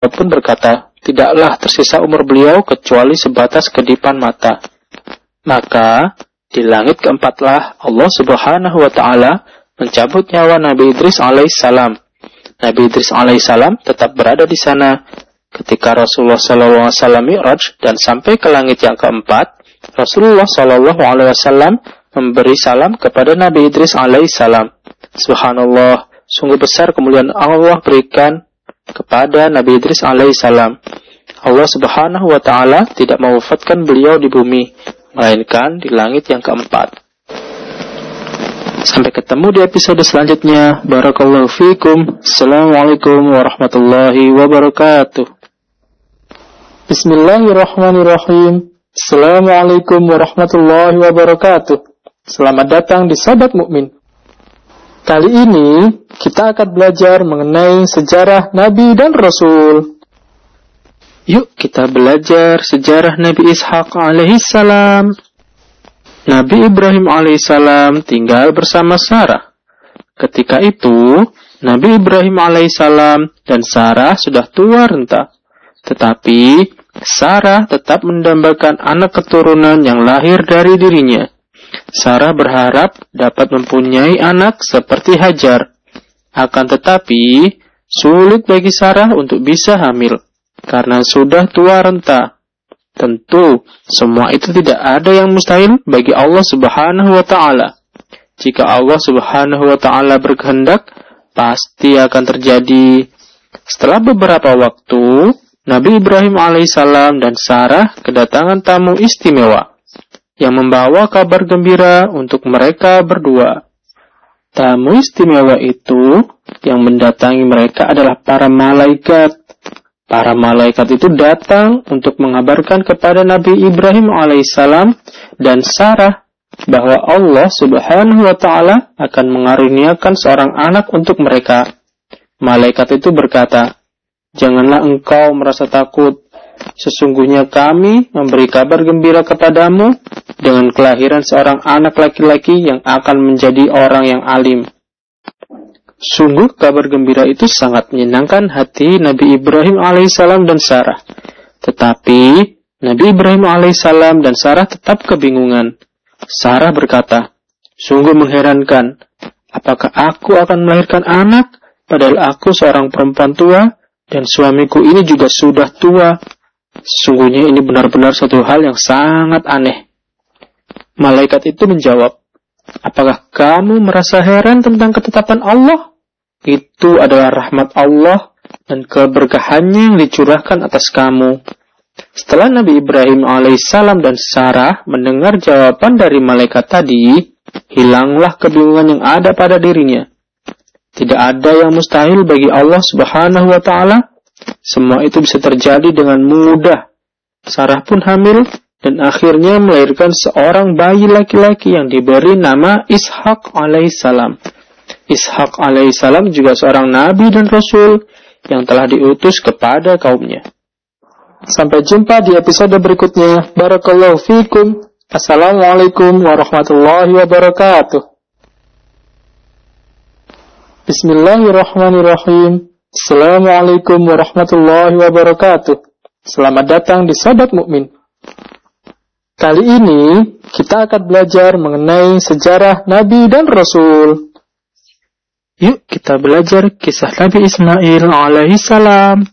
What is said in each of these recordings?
pun berkata, tidaklah tersisa umur beliau kecuali sebatas kedipan mata. Maka di langit keempatlah Allah Subhanahu wa Ta'ala mencabut nyawa Nabi Idris alaihissalam. Nabi Idris alaihissalam tetap berada di sana ketika Rasulullah SAW Mi'raj dan sampai ke langit yang keempat. Rasulullah SAW memberi salam kepada Nabi Idris alaihissalam. Subhanallah, sungguh besar kemuliaan Allah berikan kepada Nabi Idris alaihissalam. Allah Subhanahu wa Ta'ala tidak mewafatkan beliau di bumi, melainkan di langit yang keempat. Sampai ketemu di episode selanjutnya. Barakallahu fiikum. Assalamualaikum warahmatullahi wabarakatuh. Bismillahirrahmanirrahim. Assalamualaikum warahmatullahi wabarakatuh. Selamat datang di Sahabat Mukmin. Kali ini kita akan belajar mengenai sejarah Nabi dan Rasul. Yuk kita belajar sejarah Nabi Ishaq alaihissalam. Nabi Ibrahim alaihissalam tinggal bersama Sarah. Ketika itu, Nabi Ibrahim alaihissalam dan Sarah sudah tua renta. Tetapi Sarah tetap mendambakan anak keturunan yang lahir dari dirinya. Sarah berharap dapat mempunyai anak seperti Hajar. Akan tetapi, sulit bagi Sarah untuk bisa hamil, karena sudah tua renta. Tentu, semua itu tidak ada yang mustahil bagi Allah Subhanahu wa Ta'ala. Jika Allah Subhanahu wa Ta'ala berkehendak, pasti akan terjadi. Setelah beberapa waktu, Nabi Ibrahim alaihissalam dan Sarah kedatangan tamu istimewa yang membawa kabar gembira untuk mereka berdua. Tamu istimewa itu yang mendatangi mereka adalah para malaikat. Para malaikat itu datang untuk mengabarkan kepada Nabi Ibrahim alaihissalam dan Sarah bahwa Allah Subhanahu wa Ta'ala akan mengaruniakan seorang anak untuk mereka. Malaikat itu berkata, "Janganlah engkau merasa takut. Sesungguhnya kami memberi kabar gembira kepadamu dengan kelahiran seorang anak laki-laki yang akan menjadi orang yang alim." Sungguh kabar gembira itu sangat menyenangkan hati Nabi Ibrahim alaihissalam dan Sarah. Tetapi Nabi Ibrahim alaihissalam dan Sarah tetap kebingungan. Sarah berkata, "Sungguh mengherankan. Apakah aku akan melahirkan anak, padahal aku seorang perempuan tua dan suamiku ini juga sudah tua? Sungguhnya ini benar-benar suatu hal yang sangat aneh." Malaikat itu menjawab, "Apakah kamu merasa heran tentang ketetapan Allah? Itu adalah rahmat Allah dan keberkahannya yang dicurahkan atas kamu." Setelah Nabi Ibrahim alaihissalam dan Sarah mendengar jawaban dari malaikat tadi, hilanglah kebingungan yang ada pada dirinya. Tidak ada yang mustahil bagi Allah Subhanahu wa Ta'ala. Semua itu bisa terjadi dengan mudah. Sarah pun hamil dan akhirnya melahirkan seorang bayi laki-laki yang diberi nama Ishaq alaihissalam. Ishaq alaihissalam juga seorang nabi dan rasul yang telah diutus kepada kaumnya. Sampai jumpa di episode berikutnya. Barakallahu fiikum. Assalamualaikum warahmatullahi wabarakatuh. Bismillahirrahmanirrahim. Assalamualaikum warahmatullahi wabarakatuh. Selamat datang di Sahabat Mukmin. Kali ini kita akan belajar mengenai sejarah Nabi dan Rasul. Yuk kita belajar kisah Nabi Ismail alaihissalam.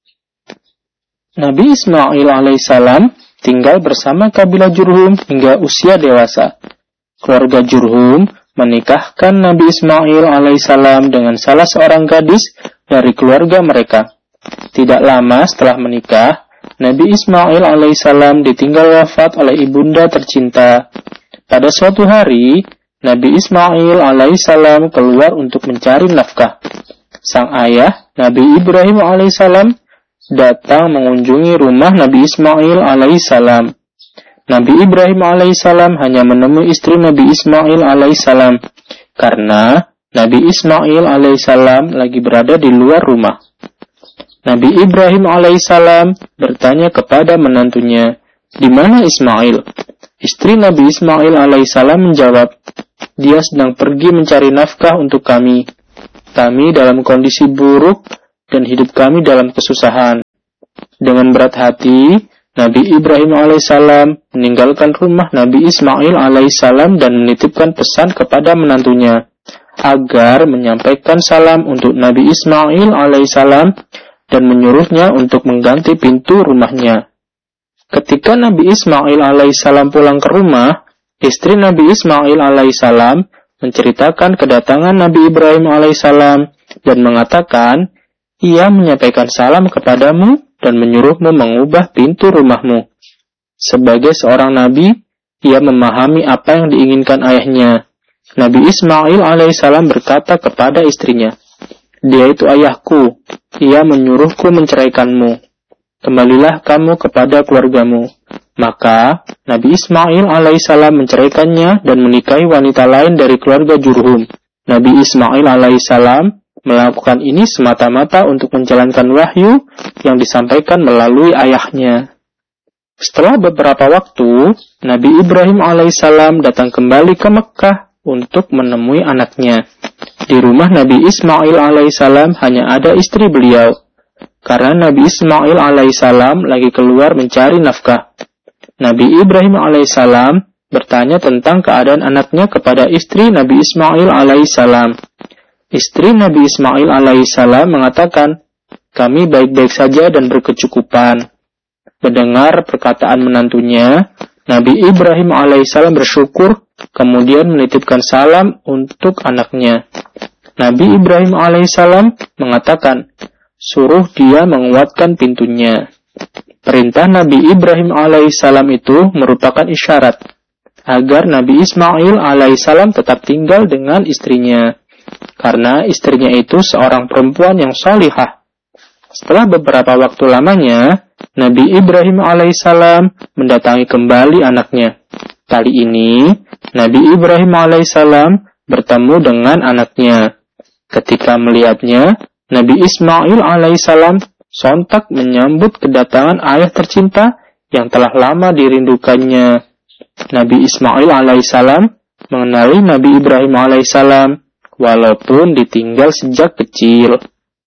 Nabi Ismail alaihissalam tinggal bersama kabilah Jurhum hingga usia dewasa. Keluarga Jurhum menikahkan Nabi Ismail alaihissalam dengan salah seorang gadis dari keluarga mereka. Tidak lama setelah menikah, Nabi Ismail alaihissalam ditinggal wafat oleh ibunda tercinta. Pada suatu hari, Nabi Ismail alaihissalam keluar untuk mencari nafkah. Sang ayah, Nabi Ibrahim alaihissalam, datang mengunjungi rumah Nabi Ismail alaihissalam. Nabi Ibrahim alaihissalam hanya menemui istri Nabi Ismail alaihissalam, karena Nabi Ismail alaihissalam lagi berada di luar rumah. Nabi Ibrahim alaihissalam bertanya kepada menantunya, "Di mana Ismail?" Istri Nabi Ismail alaihissalam menjawab, "Dia sedang pergi mencari nafkah untuk kami. Kami dalam kondisi buruk dan hidup kami dalam kesusahan." Dengan berat hati, Nabi Ibrahim alaihissalam meninggalkan rumah Nabi Ismail alaihissalam dan menitipkan pesan kepada menantunya agar menyampaikan salam untuk Nabi Ismail alaihissalam dan menyuruhnya untuk mengganti pintu rumahnya. Ketika Nabi Ismail alaihissalam pulang ke rumah, istri Nabi Ismail alaihissalam menceritakan kedatangan Nabi Ibrahim alaihissalam dan mengatakan, ia menyampaikan salam kepadamu dan menyuruhmu mengubah pintu rumahmu. Sebagai seorang nabi, ia memahami apa yang diinginkan ayahnya. Nabi Ismail alaihissalam berkata kepada istrinya, dia itu ayahku, ia menyuruhku menceraikanmu. Kembalilah kamu kepada keluargamu. Maka Nabi Ismail alaihissalam menceraikannya dan menikahi wanita lain dari keluarga Jurhum. Nabi Ismail alaihissalam melakukan ini semata-mata untuk menjalankan wahyu yang disampaikan melalui ayahnya. Setelah beberapa waktu, Nabi Ibrahim alaihissalam datang kembali ke Mekah untuk menemui anaknya. Di rumah Nabi Ismail alaihissalam hanya ada istri beliau, karena Nabi Ismail alaihissalam lagi keluar mencari nafkah. Nabi Ibrahim alaihissalam bertanya tentang keadaan anaknya kepada istri Nabi Ismail alaihissalam. Istri Nabi Ismail alaihissalam mengatakan, kami baik-baik saja dan berkecukupan. Mendengar perkataan menantunya, Nabi Ibrahim alaihissalam bersyukur, kemudian menitipkan salam untuk anaknya. Nabi Ibrahim alaihissalam mengatakan, suruh dia menguatkan pintunya. Perintah Nabi Ibrahim alaihissalam itu merupakan isyarat agar Nabi Ismail alaihissalam tetap tinggal dengan istrinya, karena istrinya itu seorang perempuan yang salihah. Setelah beberapa waktu lamanya, Nabi Ibrahim alaihissalam mendatangi kembali anaknya. Kali ini, Nabi Ibrahim alaihissalam bertemu dengan anaknya. Ketika melihatnya, Nabi Ismail alaihissalam sontak menyambut kedatangan ayah tercinta yang telah lama dirindukannya. Nabi Ismail alaihissalam mengenali Nabi Ibrahim alaihissalam walaupun ditinggal sejak kecil.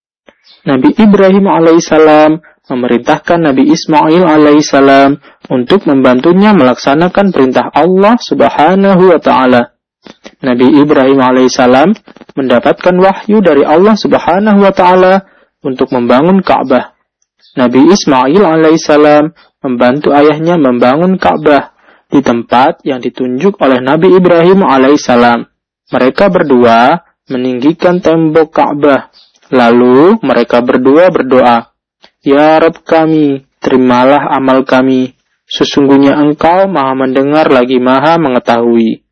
Nabi Ibrahim alaihissalam memerintahkan Nabi Ismail alaihissalam untuk membantunya melaksanakan perintah Allah Subhanahu wa taala. Nabi Ibrahim alaihissalam mendapatkan wahyu dari Allah Subhanahu wa taala untuk membangun Ka'bah. Nabi Ismail alaihissalam membantu ayahnya membangun Ka'bah di tempat yang ditunjuk oleh Nabi Ibrahim alaihissalam. Mereka berdua meninggikan tembok Ka'bah. Lalu mereka berdua berdoa, ya Rabb kami, terimalah amal kami. Sesungguhnya Engkau Maha mendengar lagi Maha mengetahui.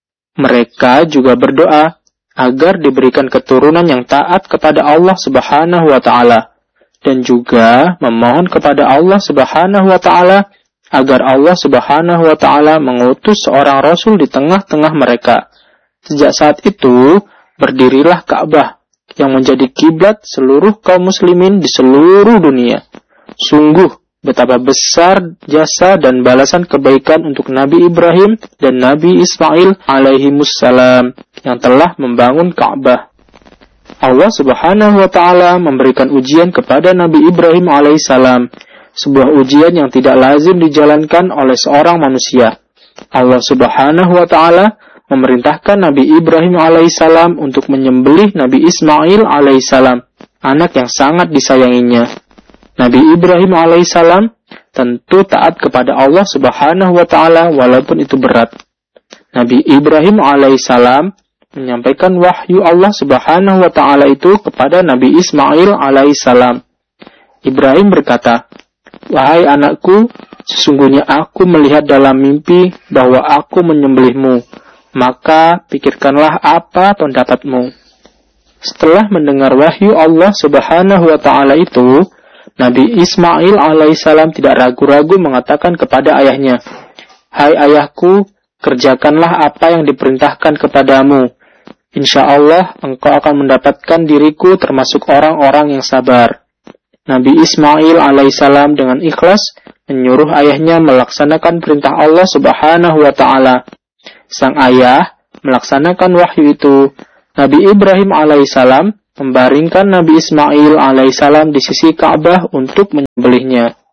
Mereka juga berdoa agar diberikan keturunan yang taat kepada Allah Subhanahu wa taala, dan juga memohon kepada Allah Subhanahu wa taala agar Allah Subhanahu wa taala mengutus seorang rasul di tengah-tengah mereka. Sejak saat itu, berdirilah Ka'bah yang menjadi kiblat seluruh kaum muslimin di seluruh dunia. Sungguh betapa besar jasa dan balasan kebaikan untuk Nabi Ibrahim dan Nabi Ismail alaihimussalam yang telah membangun Ka'bah. Allah Subhanahu wa taala memberikan ujian kepada Nabi Ibrahim alaihissalam, sebuah ujian yang tidak lazim dijalankan oleh seorang manusia. Allah Subhanahu wa taala memerintahkan Nabi Ibrahim alaihissalam untuk menyembelih Nabi Ismail alaihissalam, anak yang sangat disayanginya. Nabi Ibrahim alaihissalam tentu taat kepada Allah Subhanahu wa taala walaupun itu berat. Nabi Ibrahim alaihissalam menyampaikan wahyu Allah Subhanahu wa taala itu kepada Nabi Ismail alaihissalam. Ibrahim berkata, wahai anakku, sesungguhnya aku melihat dalam mimpi bahwa aku menyembelihmu. Maka pikirkanlah apa pendapatmu. Setelah mendengar wahyu Allah Subhanahu wa taala itu, Nabi Ismail alaihissalam tidak ragu-ragu mengatakan kepada ayahnya, hai ayahku, kerjakanlah apa yang diperintahkan kepadamu. Insya Allah engkau akan mendapatkan diriku termasuk orang-orang yang sabar. Nabi Ismail alaihissalam dengan ikhlas menyuruh ayahnya melaksanakan perintah Allah Subhanahu wa taala. Sang ayah melaksanakan wahyu itu. Nabi Ibrahim alaihissalam membaringkan Nabi Ismail alaihissalam di sisi Ka'bah untuk menyembelihnya.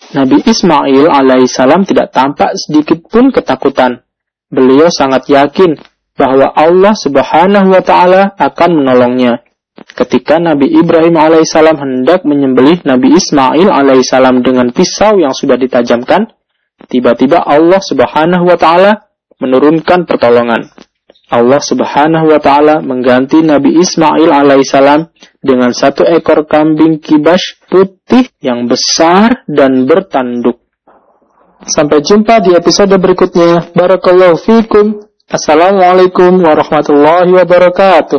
Nabi Ismail alaihissalam tidak tampak sedikit pun ketakutan. Beliau sangat yakin bahwa Allah Subhanahu wa Ta'ala akan menolongnya. Ketika Nabi Ibrahim alaihissalam hendak menyembelih Nabi Ismail alaihissalam dengan pisau yang sudah ditajamkan, tiba-tiba Allah Subhanahu wa Ta'ala menurunkan pertolongan. Allah Subhanahu wa Ta'ala mengganti Nabi Ismail alaihissalam dengan satu ekor kambing kibas putih yang besar dan bertanduk. Sampai jumpa di episode berikutnya. Barakallahu fikum. Assalamualaikum warahmatullahi wabarakatuh.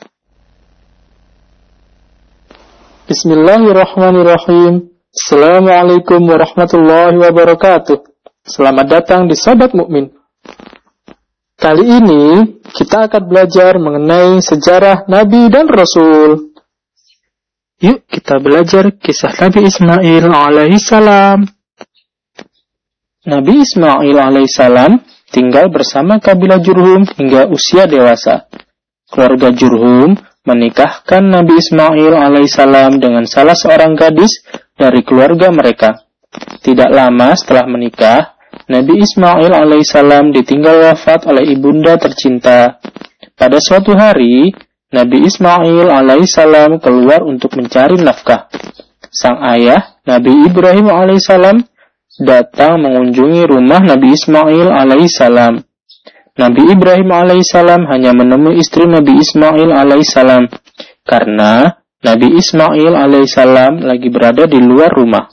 Bismillahirrahmanirrahim. Assalamualaikum warahmatullahi wabarakatuh. Selamat datang di Sahabat Mukmin. Kali ini kita akan belajar mengenai sejarah Nabi dan Rasul. Yuk kita belajar kisah Nabi Ismail alaihissalam. Nabi Ismail alaihissalam tinggal bersama kabilah Jurhum hingga usia dewasa. Keluarga Jurhum menikahkan Nabi Ismail alaihissalam dengan salah seorang gadis dari keluarga mereka. Tidak lama setelah menikah, Nabi Ismail alaihissalam ditinggal wafat oleh ibunda tercinta. Pada suatu hari, Nabi Ismail alaihissalam keluar untuk mencari nafkah. Sang ayah, Nabi Ibrahim alaihissalam, datang mengunjungi rumah Nabi Ismail alaihissalam. Nabi Ibrahim alaihissalam hanya menemui istri Nabi Ismail alaihissalam karena Nabi Ismail alaihissalam lagi berada di luar rumah.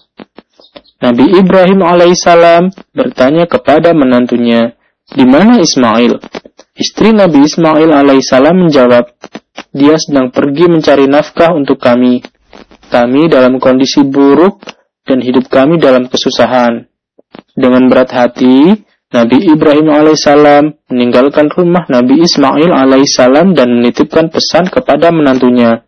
Nabi Ibrahim alaihissalam bertanya kepada menantunya, "Di mana Ismail?" Istri Nabi Ismail alaihissalam menjawab, "Dia sedang pergi mencari nafkah untuk kami. Kami dalam kondisi buruk dan hidup kami dalam kesusahan." Dengan berat hati, Nabi Ibrahim alaihissalam meninggalkan rumah Nabi Ismail alaihissalam dan menitipkan pesan kepada menantunya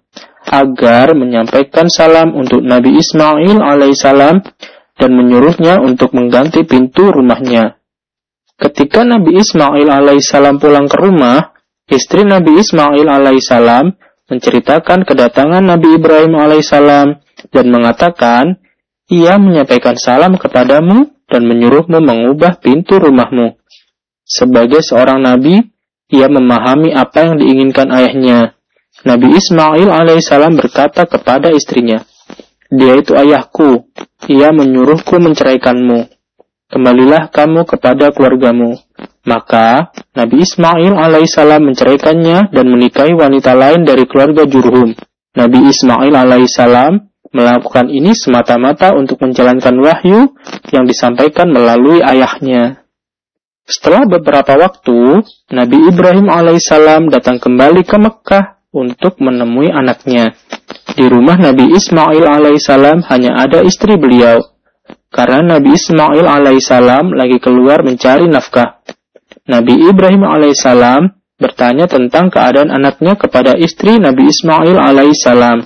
agar menyampaikan salam untuk Nabi Ismail alaihissalam dan menyuruhnya untuk mengganti pintu rumahnya. Ketika Nabi Ismail alaihissalam pulang ke rumah, istri Nabi Ismail alaihissalam menceritakan kedatangan Nabi Ibrahim alaihissalam dan mengatakan, "Ia menyampaikan salam kepadamu dan menyuruhmu mengubah pintu rumahmu." Sebagai seorang nabi, ia memahami apa yang diinginkan ayahnya. Nabi Ismail alaihissalam berkata kepada istrinya, "Dia itu ayahku. Ia menyuruhku menceraikanmu. Kembalilah kamu kepada keluargamu." Maka Nabi Ismail alaihissalam menceraikannya dan menikahi wanita lain dari keluarga Jurhum. Nabi Ismail alaihissalam melakukan ini semata-mata untuk menjalankan wahyu yang disampaikan melalui ayahnya. Setelah beberapa waktu, Nabi Ibrahim alaihissalam datang kembali ke Mekah untuk menemui anaknya. Di rumah Nabi Ismail alaihissalam hanya ada istri beliau, karena Nabi Ismail alaihissalam lagi keluar mencari nafkah. Nabi Ibrahim alaihissalam bertanya tentang keadaan anaknya kepada istri Nabi Ismail alaihissalam.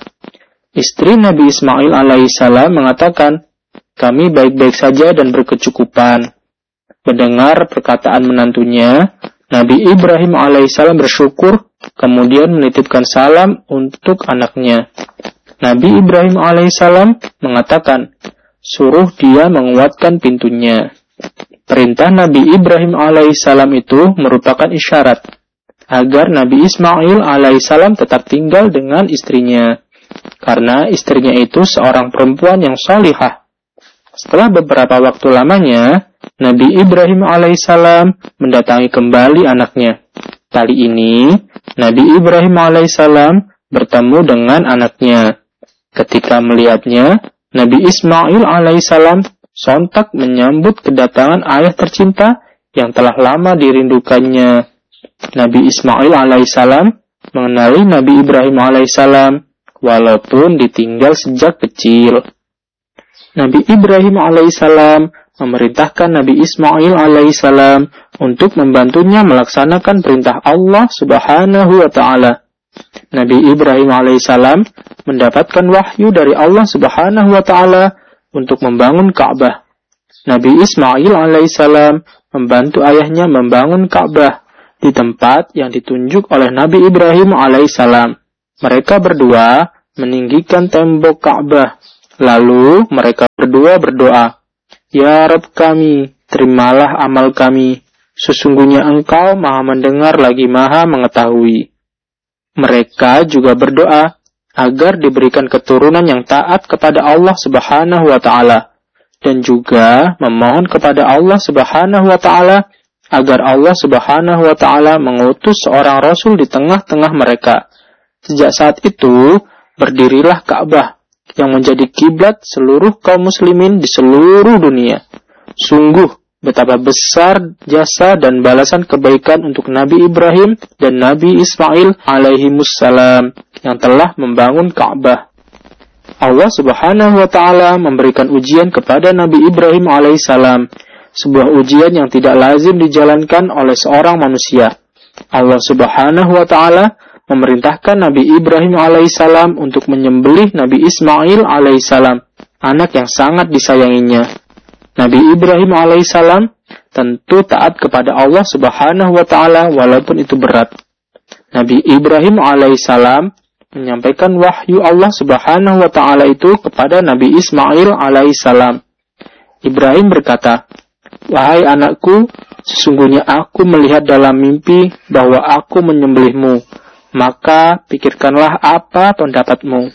Istri Nabi Ismail alaihissalam mengatakan, "Kami baik-baik saja dan berkecukupan." Mendengar perkataan menantunya, Nabi Ibrahim alaihissalam bersyukur, kemudian menitipkan salam untuk anaknya. Nabi Ibrahim alaihissalam mengatakan, "Suruh dia menguatkan pintunya." Perintah Nabi Ibrahim alaihissalam itu merupakan isyarat agar Nabi Ismail alaihissalam tetap tinggal dengan istrinya, karena istrinya itu seorang perempuan yang salihah. Setelah beberapa waktu lamanya, Nabi Ibrahim alaihissalam mendatangi kembali anaknya. Kali ini, Nabi Ibrahim alaihissalam bertemu dengan anaknya. Ketika melihatnya, Nabi Ismail alaihissalam sontak menyambut kedatangan ayah tercinta yang telah lama dirindukannya. Nabi Ismail alaihissalam mengenali Nabi Ibrahim alaihissalam walaupun ditinggal sejak kecil. Nabi Ibrahim alaihissalam memerintahkan Nabi Ismail alaihissalam untuk membantunya melaksanakan perintah Allah Subhanahu wa Ta'ala. Nabi Ibrahim alaihissalam mendapatkan wahyu dari Allah Subhanahu wa Ta'ala untuk membangun Ka'bah. Nabi Ismail alaihissalam membantu ayahnya membangun Ka'bah di tempat yang ditunjuk oleh Nabi Ibrahim alaihissalam. Mereka berdua meninggikan tembok Ka'bah. Lalu mereka berdua berdoa, Ya Rabb kami, terimalah amal kami. Sesungguhnya Engkau Maha mendengar lagi Maha mengetahui. Mereka juga berdoa agar diberikan keturunan yang taat kepada Allah Subhanahu wa Ta'ala, dan juga memohon kepada Allah Subhanahu wa Ta'ala agar Allah Subhanahu wa Ta'ala mengutus seorang rasul di tengah-tengah mereka. Sejak saat itu berdirilah Ka'bah yang menjadi kiblat seluruh kaum muslimin di seluruh dunia. Sungguh betapa besar jasa dan balasan kebaikan untuk Nabi Ibrahim dan Nabi Ismail alaihimussalam yang telah membangun Ka'bah. Allah Subhanahu wa Ta'ala memberikan ujian kepada Nabi Ibrahim alaihissalam, sebuah ujian yang tidak lazim dijalankan oleh seorang manusia. Allah Subhanahu wa Ta'ala memerintahkan Nabi Ibrahim alaihissalam untuk menyembelih Nabi Ismail alaihissalam, anak yang sangat disayanginya. Nabi Ibrahim alaihissalam tentu taat kepada Allah Subhanahu wa Ta'ala walaupun itu berat. Nabi Ibrahim alaihissalam menyampaikan wahyu Allah Subhanahu wa Ta'ala itu kepada Nabi Ismail alaihissalam. Ibrahim berkata, "Wahai anakku, sesungguhnya aku melihat dalam mimpi bahwa aku menyembelihmu, maka pikirkanlah apa pendapatmu."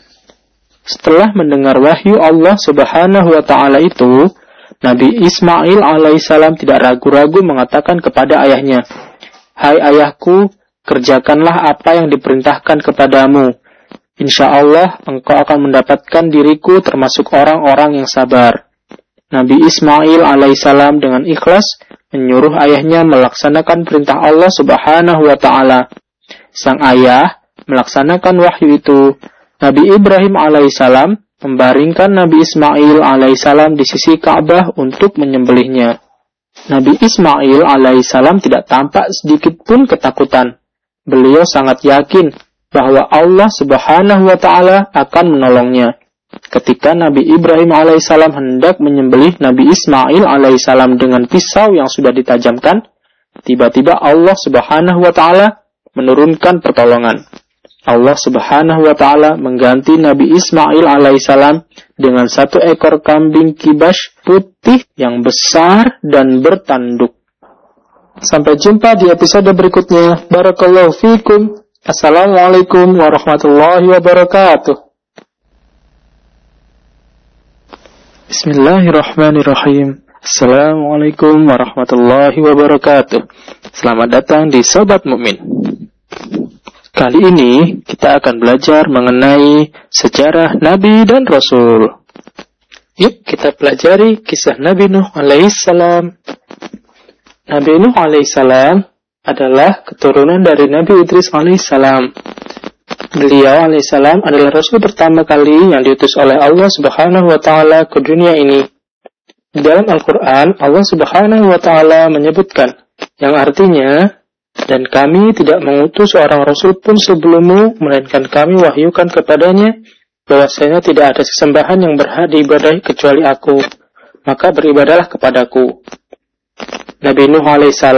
Setelah mendengar wahyu Allah Subhanahu wa Ta'ala itu, Nabi Ismail alaihissalam tidak ragu-ragu mengatakan kepada ayahnya, "Hai ayahku, kerjakanlah apa yang diperintahkan kepadamu. Insya Allah engkau akan mendapatkan diriku termasuk orang-orang yang sabar." Nabi Ismail alaihissalam dengan ikhlas menyuruh ayahnya melaksanakan perintah Allah Subhanahu wa Ta'ala. Sang ayah melaksanakan wahyu itu. Nabi Ibrahim alaihissalam membaringkan Nabi Ismail alaihissalam di sisi Ka'bah untuk menyembelihnya. Nabi Ismail alaihissalam tidak tampak sedikit pun ketakutan. Beliau sangat yakin bahwa Allah Subhanahu wa Ta'ala akan menolongnya. Ketika Nabi Ibrahim alaihissalam hendak menyembelih Nabi Ismail alaihissalam dengan pisau yang sudah ditajamkan, tiba-tiba Allah Subhanahu wa Ta'ala menurunkan pertolongan. Allah Subhanahu wa Ta'ala mengganti Nabi Ismail alaihissalam dengan satu ekor kambing kibas putih yang besar dan bertanduk. Sampai jumpa di episode berikutnya. Barakallahu fikum. Assalamualaikum warahmatullahi wabarakatuh. Bismillahirrahmanirrahim. Assalamualaikum warahmatullahi wabarakatuh. Selamat datang di Sobat Mukmin. Kali ini kita akan belajar mengenai sejarah Nabi dan Rasul. Yuk kita pelajari kisah Nabi Nuh alaihissalam. Nabi Nuh alaihissalam adalah keturunan dari Nabi Idris alaihissalam. Beliau alaihissalam adalah Rasul pertama kali yang diutus oleh Allah Subhanahu wa Ta'ala ke dunia ini. Di dalam Al-Quran, Allah Subhanahu wa Ta'ala menyebutkan, yang artinya, "Dan kami tidak mengutus seorang Rasul pun sebelummu, melainkan kami wahyukan kepadanya, bahwasanya tidak ada sesembahan yang berhak diibadahi kecuali aku, maka beribadahlah kepadaku." Nabi Nuh alaihissalam